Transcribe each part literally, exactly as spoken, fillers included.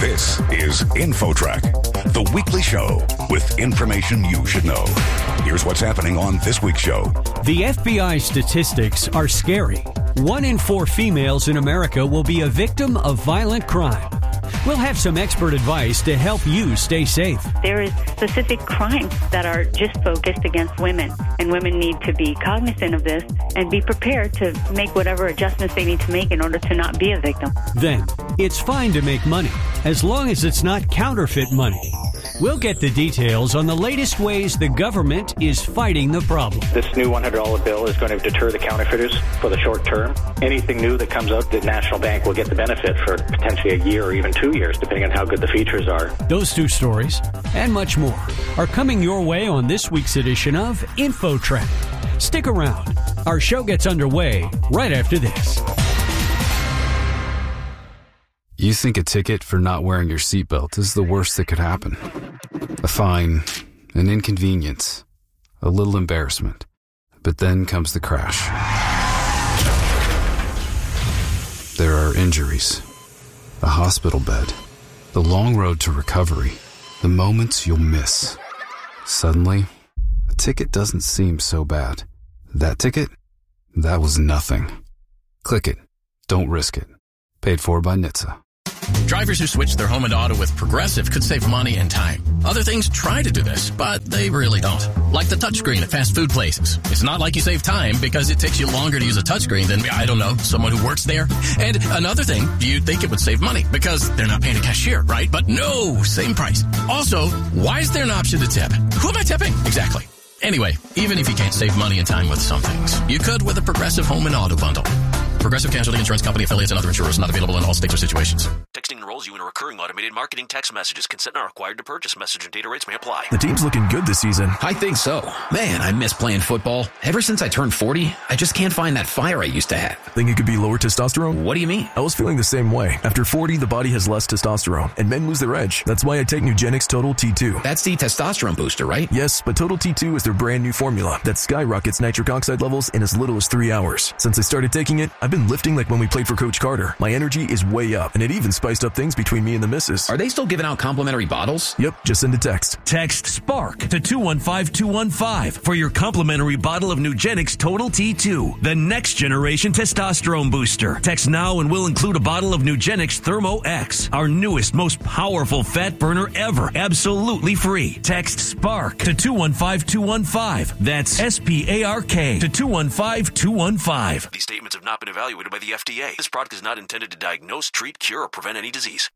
This is InfoTrack, the weekly show with information you should know. Here's what's happening on this week's show. The F B I statistics are scary. One in four females in America will be a victim of violent crime. We'll have some expert advice to help you stay safe. There is specific crimes that are just focused against women, and women need to be cognizant of this and be prepared to make whatever adjustments they need to make in order to not be a victim. Then, it's fine to make money, as long as it's not counterfeit money. We'll get the details on the latest ways the government is fighting the problem. This new one hundred dollar bill is going to deter the counterfeiters for the short term. Anything new that comes out, the National Bank will get the benefit for potentially a year or even two years, depending on how good the features are. Those two stories, and much more, are coming your way on this week's edition of InfoTrack. Stick around. Our show gets underway right after this. You think a ticket for not wearing your seatbelt is the worst that could happen. A fine, an inconvenience, a little embarrassment. But then comes the crash. There are injuries, a hospital bed, the long road to recovery, the moments you'll miss. Suddenly, a ticket doesn't seem so bad. That ticket? That was nothing. Click it. Don't risk it. Paid for by N H T S A. Drivers who switch their home and auto with Progressive could save money and time. Other things try to do this, but they really don't. Like the touchscreen at fast food places. It's not like you save time because it takes you longer to use a touchscreen than, I don't know, someone who works there. And another thing, you'd think it would save money because they're not paying a cashier, right? But no, same price. Also, why is there an option to tip? Who am I tipping? Exactly. Anyway, even if you can't save money and time with some things, you could with a Progressive home and auto bundle. Progressive Casualty Insurance Company, affiliates, and other insurers. Not available in all states or situations. Texting enrolls you in a recurring automated marketing text messages. Consent not required to purchase. Message and data rates may apply. The team's looking good this season. I think so. Man, I miss playing football. Ever since I turned forty, I just can't find that fire I used to have. Think it could be lower testosterone? What do you mean? I was feeling the same way. After forty, the body has less testosterone, and men lose their edge. That's why I take Nugenix Total T two. That's the testosterone booster, right? Yes, but Total T two is their brand new formula that skyrockets nitric oxide levels in as little as three hours. Since I started taking it, I've been lifting like when we played for Coach Carter. My energy is way up, and it even spiced up things between me and the missus. Are they still giving out complimentary bottles? Yep, just send a text. Text SPARK to two one five two one five for your complimentary bottle of Nugenix Total T two, the next generation testosterone booster. Text now and we'll include a bottle of Nugenix Thermo X, our newest, most powerful fat burner ever, absolutely free. Text SPARK to two one five two one five. That's S P A R K to two one five two one five. These statements have not been evaluated by the F D A. This product is not intended to diagnose, treat, cure, or prevent any disease.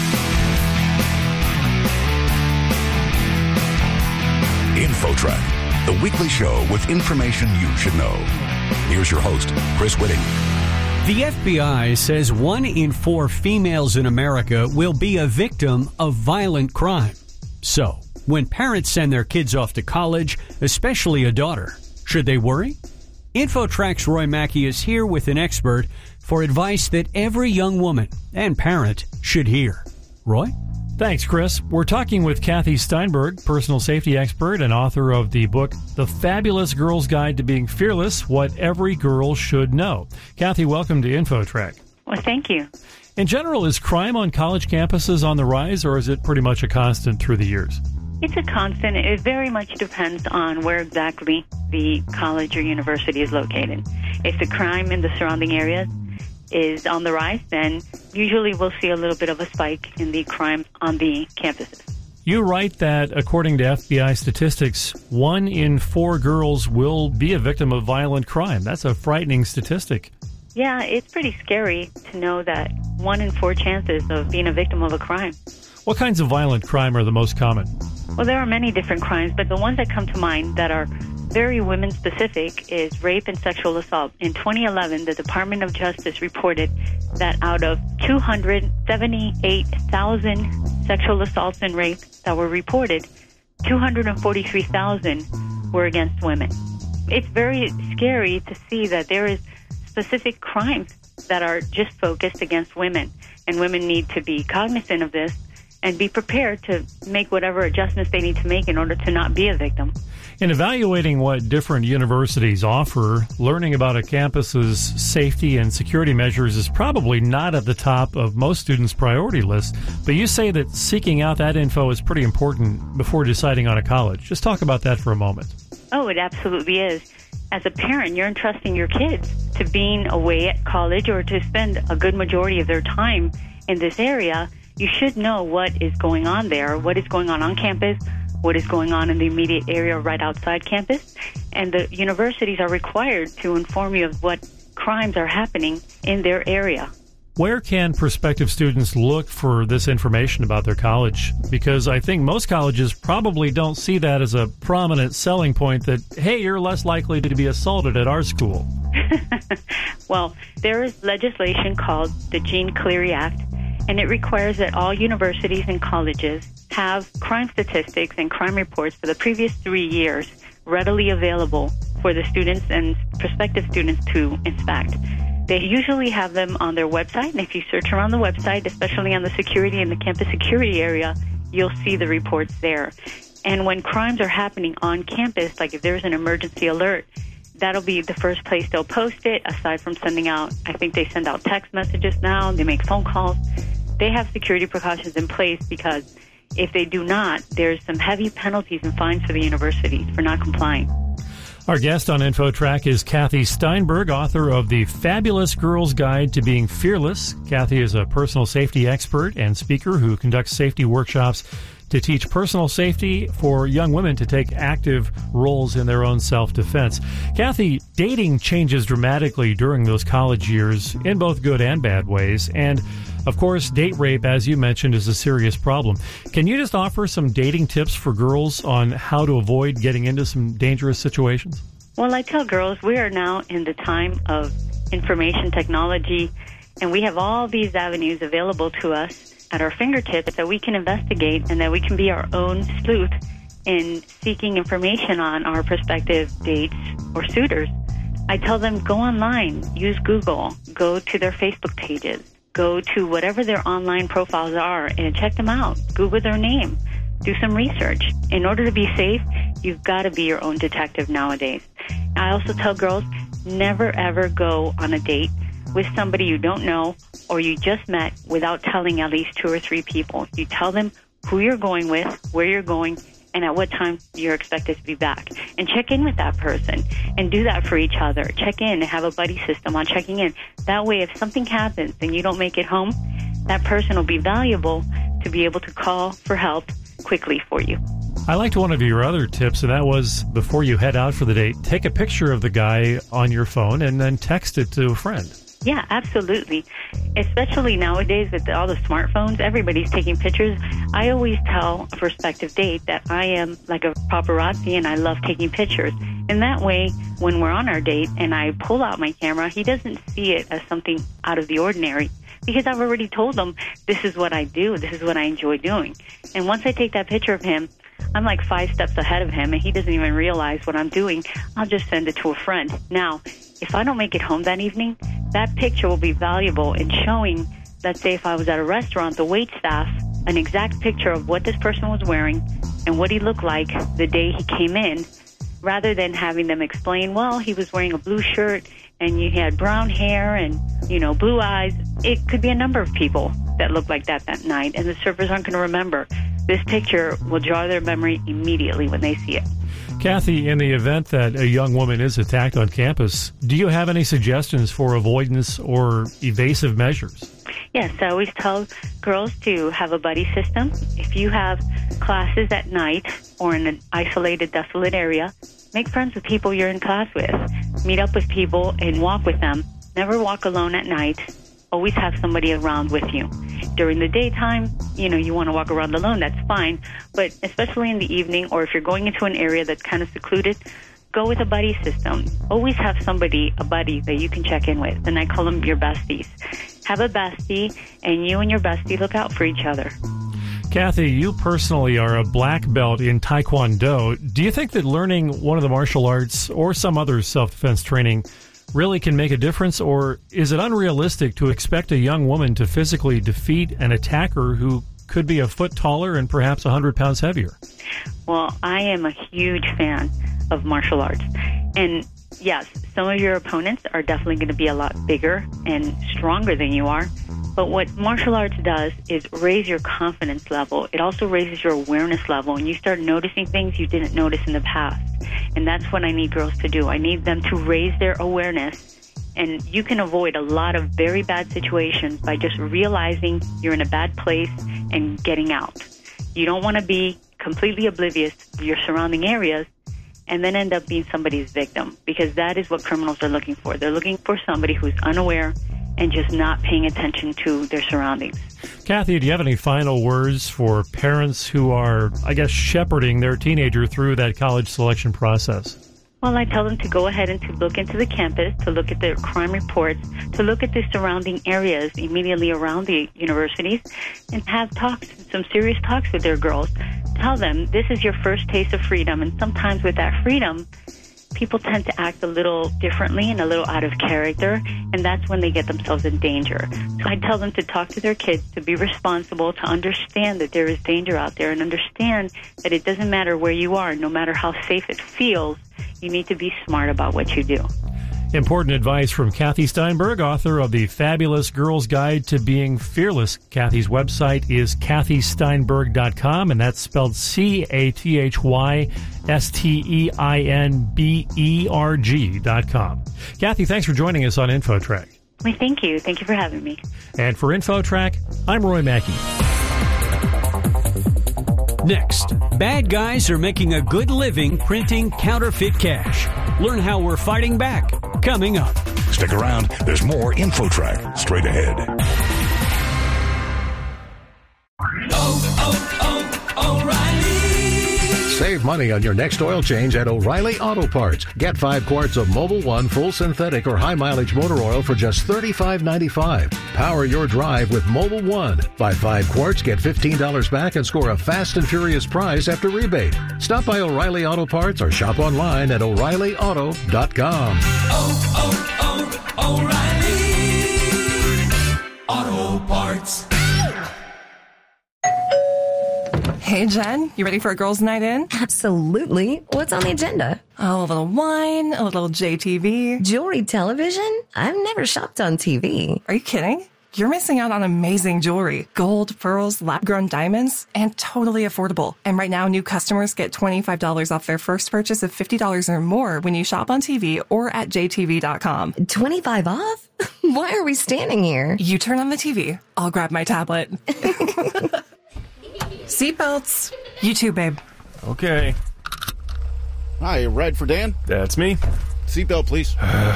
InfoTrack, the weekly show with information you should know. Here's your host, Chris Whitting. The F B I says one in four females in America will be a victim of violent crime. So, when parents send their kids off to college, especially a daughter, should they worry? InfoTrack's Roy Mackey is here with an expert for advice that every young woman and parent should hear. Roy? Thanks, Chris. We're talking with Kathy Steinberg, personal safety expert and author of the book, The Fabulous Girl's Guide to Being Fearless, What Every Girl Should Know. Kathy, welcome to InfoTrack. Well, thank you. In general, is crime on college campuses on the rise, or is it pretty much a constant through the years? It's a constant. It very much depends on where exactly the college or university is located. If the crime in the surrounding areas is on the rise, then usually we'll see a little bit of a spike in the crime on the campuses. You write that, according to F B I statistics, one in four girls will be a victim of violent crime. That's a frightening statistic. Yeah, it's pretty scary to know that one in four chances of being a victim of a crime. What kinds of violent crime are the most common? Well, there are many different crimes, but the ones that come to mind that are very women-specific is rape and sexual assault. In twenty eleven, the Department of Justice reported that out of two hundred seventy-eight thousand sexual assaults and rape that were reported, two hundred forty-three thousand were against women. It's very scary to see that there is specific crimes that are just focused against women, and women need to be cognizant of this and be prepared to make whatever adjustments they need to make in order to not be a victim. In evaluating what different universities offer, learning about a campus's safety and security measures is probably not at the top of most students' priority list, but you say that seeking out that info is pretty important before deciding on a college. Just talk about that for a moment. Oh, it absolutely is. As a parent, you're entrusting your kids to being away at college or to spend a good majority of their time in this area. You should know what is going on there, what is going on on campus, what is going on in the immediate area right outside campus. And the universities are required to inform you of what crimes are happening in their area. Where can prospective students look for this information about their college? Because I think most colleges probably don't see that as a prominent selling point that, hey, you're less likely to be assaulted at our school. Well, there is legislation called the Jean Cleary Act, and it requires that all universities and colleges have crime statistics and crime reports for the previous three years readily available for the students and prospective students to inspect. They usually have them on their website, and if you search around the website, especially on the security and the campus security area, you'll see the reports there. And when crimes are happening on campus, like if there's an emergency alert, that'll be the first place they'll post it, aside from sending out, I think they send out text messages now, they make phone calls. They have security precautions in place because if they do not, there's some heavy penalties and fines for the universities for not complying. Our guest on InfoTrack is Kathy Steinberg, author of The Fabulous Girl's Guide to Being Fearless. Kathy is a personal safety expert and speaker who conducts safety workshops to teach personal safety for young women to take active roles in their own self-defense. Kathy, dating changes dramatically during those college years in both good and bad ways. And, of course, date rape, as you mentioned, is a serious problem. Can you just offer some dating tips for girls on how to avoid getting into some dangerous situations? Well, I tell girls we are now in the time of information technology, and we have all these avenues available to us at our fingertips that we can investigate and that we can be our own sleuth in seeking information on our prospective dates or suitors. I tell them go online, use Google, go to their Facebook pages, go to whatever their online profiles are and check them out. Google their name, do some research. In order to be safe, you've got to be your own detective nowadays. I also tell girls never ever go on a date with somebody you don't know or you just met without telling at least two or three people. You tell them who you're going with, where you're going, and at what time you're expected to be back. And check in with that person and do that for each other. Check in and have a buddy system on checking in. That way, if something happens and you don't make it home, that person will be valuable to be able to call for help quickly for you. I liked one of your other tips, and that was before you head out for the date, take a picture of the guy on your phone and then text it to a friend. Yeah, absolutely. Especially nowadays with all the smartphones, everybody's taking pictures. I always tell a prospective date that I am like a paparazzi and I love taking pictures. And that way, when we're on our date and I pull out my camera, he doesn't see it as something out of the ordinary because I've already told him this is what I do, this is what I enjoy doing. And once I take that picture of him, I'm like five steps ahead of him and he doesn't even realize what I'm doing. I'll just send it to a friend. Now, if I don't make it home that evening, that picture will be valuable in showing, let's say if I was at a restaurant, the wait staff, an exact picture of what this person was wearing and what he looked like the day he came in, rather than having them explain, well, he was wearing a blue shirt and he had brown hair and, you know, blue eyes. It could be a number of people that look like that that night, and the servers aren't going to remember. This picture will draw their memory immediately when they see it. Kathy, in the event that a young woman is attacked on campus, do you have any suggestions for avoidance or evasive measures? Yes, I always tell girls to have a buddy system. If you have classes at night or in an isolated, desolate area, make friends with people you're in class with. Meet up with people and walk with them. Never walk alone at night. Always have somebody around with you. During the daytime, you know, you want to walk around alone, that's fine. But especially in the evening, or if you're going into an area that's kind of secluded, go with a buddy system. Always have somebody, a buddy, that you can check in with. And I call them your besties. Have a bestie, and you and your bestie look out for each other. Kathy, you personally are a black belt in Taekwondo. Do you think that learning one of the martial arts or some other self-defense training really can make a difference, or is it unrealistic to expect a young woman to physically defeat an attacker who could be a foot taller and perhaps one hundred pounds heavier. Well, I am a huge fan of martial arts. And yes, some of your opponents are definitely going to be a lot bigger and stronger than you are. But what martial arts does is raise your confidence level. It also raises your awareness level, and you start noticing things you didn't notice in the past. And that's what I need girls to do. I need them to raise their awareness. And you can avoid a lot of very bad situations by just realizing you're in a bad place and getting out. You don't want to be completely oblivious to your surrounding areas and then end up being somebody's victim, because that is what criminals are looking for. They're looking for somebody who's unaware and just not paying attention to their surroundings. Kathy, do you have any final words for parents who are, I guess, shepherding their teenager through that college selection process? Well, I tell them to go ahead and to look into the campus, to look at their crime reports, to look at the surrounding areas immediately around the universities, and have talks, some serious talks with their girls. Tell them this is your first taste of freedom, and sometimes with that freedom, people tend to act a little differently and a little out of character, and that's when they get themselves in danger. So I tell them to talk to their kids, to be responsible, to understand that there is danger out there, and understand that it doesn't matter where you are, no matter how safe it feels, you need to be smart about what you do. Important advice from Kathy Steinberg, author of The Fabulous Girl's Guide to Being Fearless. Kathy's website is kathy steinberg dot com, and that's spelled C A T H Y S T E I N B E R G dot com. Kathy, thanks for joining us on InfoTrack. Well, thank you. Thank you for having me. And for InfoTrack, I'm Roy Mackey. Next, bad guys are making a good living printing counterfeit cash. Learn how we're fighting back. Coming up. Stick around. There's more InfoTrack straight ahead. Oh, oh, O'Reilly. Save money on your next oil change at O'Reilly Auto Parts. Get five quarts of Mobil one full synthetic or high mileage motor oil for just thirty-five ninety-five. Power your drive with Mobil one. Buy five quarts, get fifteen dollars back, and score a fast and furious prize after rebate. Stop by O'Reilly Auto Parts or shop online at o'reilly auto dot com. Oh, oh, oh, O'Reilly Auto Parts. Hey, Jen, you ready for a girls' night in? Absolutely. What's on the agenda? Oh, a little wine, a little J T V. Jewelry television? I've never shopped on T V. Are you kidding? You're missing out on amazing jewelry. Gold, pearls, lab-grown diamonds, and totally affordable. And right now, new customers get twenty-five dollars off their first purchase of fifty dollars or more when you shop on T V or at j t v dot com. twenty-five off? Why are we standing here? You turn on the T V. I'll grab my tablet. Seatbelts. You too, babe. Okay. Hi, ride for Dan? That's me. Seatbelt, please.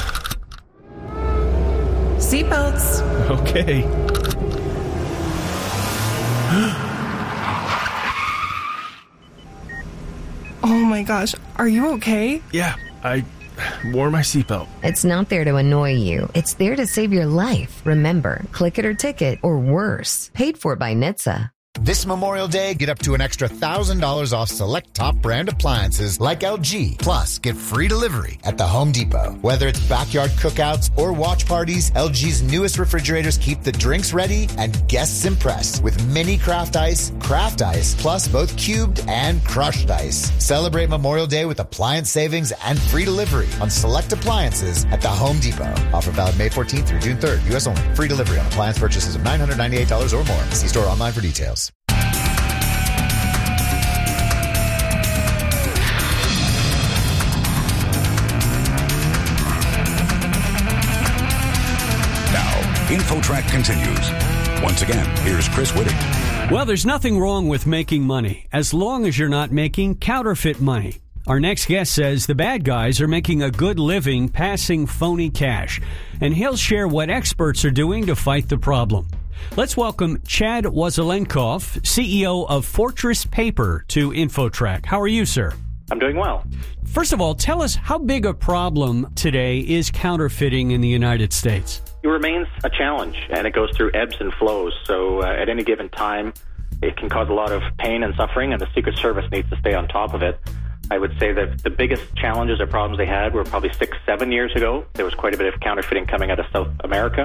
Seatbelts. Okay. Oh my gosh, are you okay? Yeah, I wore my seatbelt. It's not there to annoy you. It's there to save your life. Remember, click it or ticket, or worse. Paid for by N H T S A. This Memorial Day, get up to an extra one thousand dollars off select top brand appliances like L G. Plus, get free delivery at the Home Depot. Whether it's backyard cookouts or watch parties, L G's newest refrigerators keep the drinks ready and guests impressed with mini craft ice, craft ice, plus both cubed and crushed ice. Celebrate Memorial Day with appliance savings and free delivery on select appliances at the Home Depot. Offer valid May fourteenth through June third, U S only. Free delivery on appliance purchases of nine hundred ninety-eight dollars or more. See store online for details. InfoTrack continues. Once again, here's Chris Whitting. Well, there's nothing wrong with making money as long as you're not making counterfeit money. Our next guest says the bad guys are making a good living passing phony cash, and he'll share what experts are doing to fight the problem. Let's welcome Chad Wasilenkov, C E O of Fortress Paper, to InfoTrack. How are you, sir? I'm doing well. First of all, tell us how big a problem today is counterfeiting in the United States? It remains a challenge, and it goes through ebbs and flows. So uh, at any given time, it can cause a lot of pain and suffering, and the Secret Service needs to stay on top of it. I would say that the biggest challenges or problems they had were probably six, seven years ago. There was quite a bit of counterfeiting coming out of South America.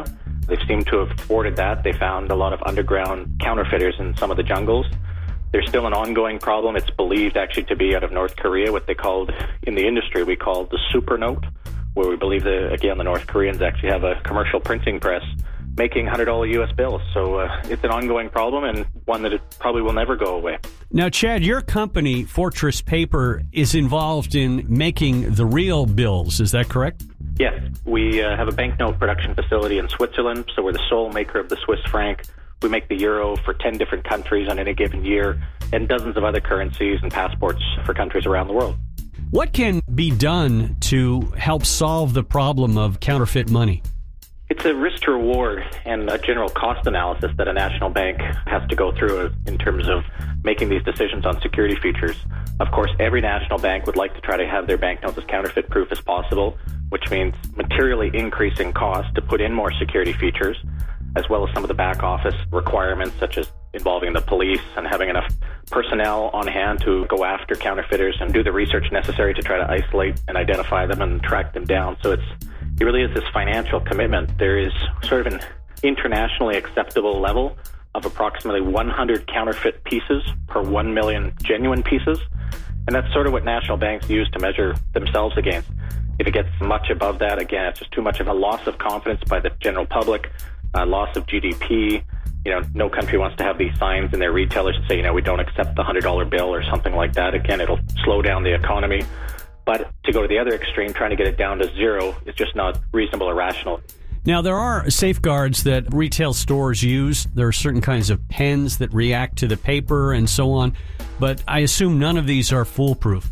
They've seemed to have thwarted that. They found a lot of underground counterfeiters in some of the jungles. There's still an ongoing problem. It's believed actually to be out of North Korea, what they called in the industry, we call the super note, where we believe that, again, the North Koreans actually have a commercial printing press making one hundred dollar U S bills. So uh, it's an ongoing problem and one that it probably will never go away. Now, Chad, your company, Fortress Paper, is involved in making the real bills. Is that correct? Yes. We uh, have a banknote production facility in Switzerland, so we're the sole maker of the Swiss franc. We make the euro for ten different countries on any given year and dozens of other currencies and passports for countries around the world. What can be done to help solve the problem of counterfeit money? It's a risk to reward and a general cost analysis that a national bank has to go through in terms of making these decisions on security features. Of course, every national bank would like to try to have their banknotes as counterfeit proof as possible, which means materially increasing cost to put in more security features, as well as some of the back office requirements, such as involving the police and having enough personnel on hand to go after counterfeiters and do the research necessary to try to isolate and identify them and track them down. So it's it really is this financial commitment. There is sort of an internationally acceptable level of approximately one hundred counterfeit pieces per one million genuine pieces. And that's sort of what national banks use to measure themselves against. If it gets much above that, again, it's just too much of a loss of confidence by the general public, uh, loss of G D P. You know, no country wants to have these signs in their retailers to say, you know, we don't accept the one hundred dollar bill or something like that. Again, it'll slow down the economy. But to go to the other extreme, trying to get it down to zero, is just not reasonable or rational. Now, there are safeguards that retail stores use. There are certain kinds of pens that react to the paper and so on. But I assume none of these are foolproof.